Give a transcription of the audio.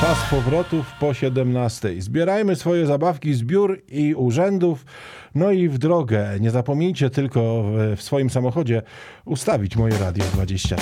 Czas powrotów po 17. Zbierajmy swoje zabawki z biur i urzędów, no i w drogę. Nie zapomnijcie tylko w swoim samochodzie ustawić moje Radio 24.